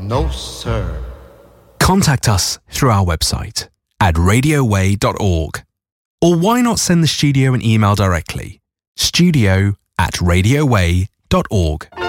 No, sir. Contact us through our website at radioway.org. Or why not send the studio an email directly? studio@radioway.org.